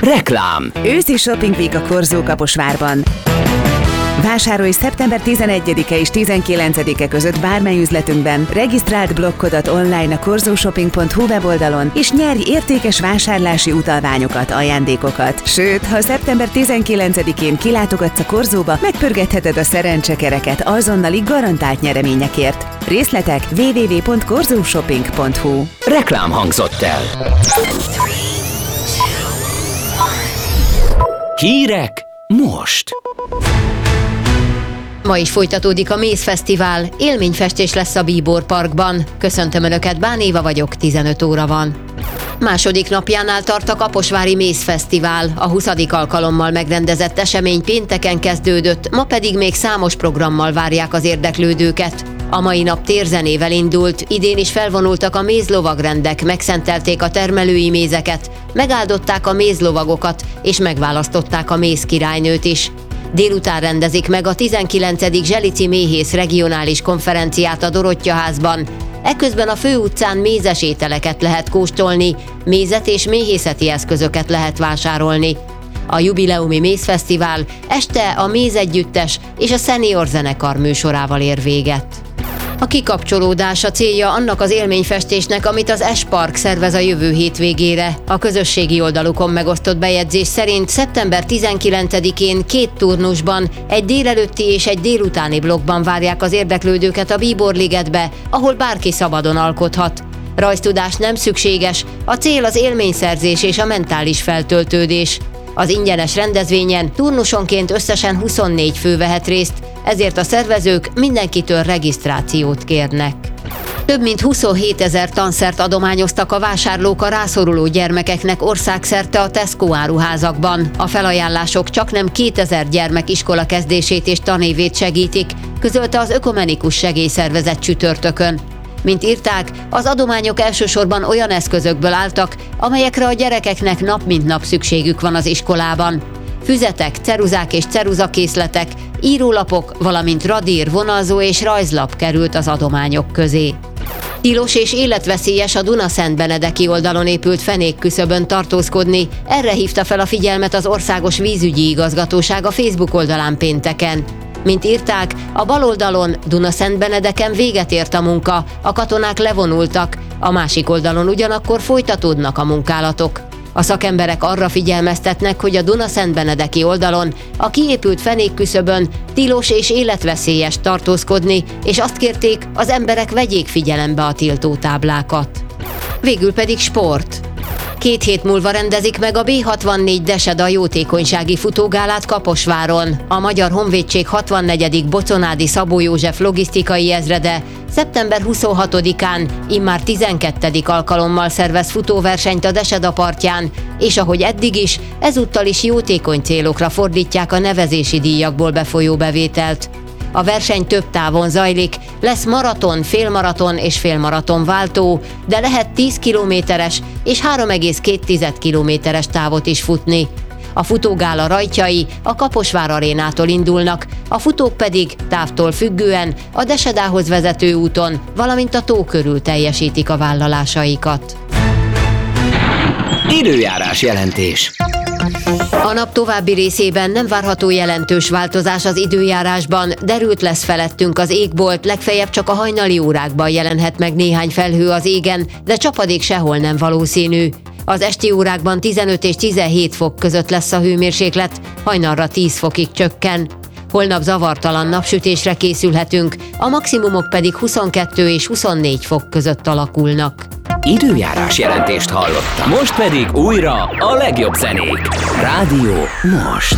Reklám. Őszi Shopping Week a Korzó Kaposvárban. Vásárolj szeptember 11-e és 19-e között bármely üzletünkben, regisztráld blokkodat online a korzóshopping.hu weboldalon, és nyerj értékes vásárlási utalványokat, ajándékokat. Sőt, ha szeptember 19-én kilátogatsz a Korzóba, megpörgetheted a szerencsekereket azonnali garantált nyereményekért. Részletek www.korzóshopping.hu. Reklám hangzott el. Hírek most. Ma is folytatódik a Méz Fesztivál, élményfestés lesz a Bíbor Parkban. Köszöntöm Önöket, Bán Éva vagyok, 15 óra van. Második napjánál tart a Kaposvári Méz Fesztivál. A 20. alkalommal megrendezett esemény pénteken kezdődött, ma pedig még számos programmal várják az érdeklődőket. A mai nap térzenével indult, idén is felvonultak a mézlovagrendek, megszentelték a termelői mézeket, megáldották a mézlovagokat és megválasztották a mézkirálynőt is. Délután rendezik meg a 19. Zselici Méhész regionális konferenciát a Dorottyaházban. Ekközben a főutcán mézes ételeket lehet kóstolni, mézet és méhészeti eszközöket lehet vásárolni. A jubileumi mézfesztivál este a Méz Együttes és a Senior zenekar műsorával ér véget. A kikapcsolódás a célja annak az élményfestésnek, amit az S-Park szervez a jövő hétvégére. A közösségi oldalukon megosztott bejegyzés szerint szeptember 19-én 2 turnusban, egy délelőtti és egy délutáni blokkban várják az érdeklődőket a Bíborligetbe, ahol bárki szabadon alkothat. Rajztudás nem szükséges, a cél az élményszerzés és a mentális feltöltődés. Az ingyenes rendezvényen turnusonként összesen 24 fő vehet részt, ezért a szervezők mindenkitől regisztrációt kérnek. Több mint 27 000 tanszert adományoztak a vásárlók a rászoruló gyermekeknek országszerte a Tesco áruházakban. A felajánlások csaknem 2000 gyermek iskola kezdését és tanévét segítik, közölte az Ökumenikus Segélyszervezet csütörtökön. Mint írták, az adományok elsősorban olyan eszközökből álltak, amelyekre a gyerekeknek nap mint nap szükségük van az iskolában. Füzetek, ceruzák és ceruzakészletek, írólapok, valamint radír, vonalzó és rajzlap került az adományok közé. Tilos és életveszélyes a Duna-Szentbenedeki oldalon épült fenékküszöbön tartózkodni, erre hívta fel a figyelmet az Országos Vízügyi Igazgatóság a Facebook oldalán pénteken. Mint írták, a bal oldalon Duna-Szentbenedeken véget ért a munka, a katonák levonultak, a másik oldalon ugyanakkor folytatódnak a munkálatok. A szakemberek arra figyelmeztetnek, hogy a Duna-Szentbenedeki oldalon, a kiépült fenékküszöbön tilos és életveszélyes tartózkodni, és azt kérték, az emberek vegyék figyelembe a tiltótáblákat. Végül pedig sport. 2 hét múlva rendezik meg a B64 Deseda jótékonysági futógálát Kaposváron. A Magyar Honvédség 64. Boconádi Szabó József logisztikai ezrede szeptember 26-án immár 12. alkalommal szervez futóversenyt a Deseda partján, és ahogy eddig is, ezúttal is jótékony célokra fordítják a nevezési díjakból befolyó bevételt. A verseny több távon zajlik, lesz maraton, félmaraton és félmaraton váltó, de lehet 10 kilométeres és 3,2 kilométeres távot is futni. A futógála rajtjai a Kaposvár arénától indulnak, a futók pedig távtól függően a Desedához vezető úton, valamint a tó körül teljesítik a vállalásaikat. Időjárás jelentés. A nap további részében nem várható jelentős változás az időjárásban, derült lesz felettünk az égbolt, legfeljebb csak a hajnali órákban jelenhet meg néhány felhő az égen, de csapadék sehol nem valószínű. Az esti órákban 15 és 17 fok között lesz a hőmérséklet, hajnalra 10 fokig csökken. Holnap zavartalan napsütésre készülhetünk, a maximumok pedig 22 és 24 fok között alakulnak. Időjárás jelentést hallottam. Most pedig újra a legjobb zenék. Rádió most.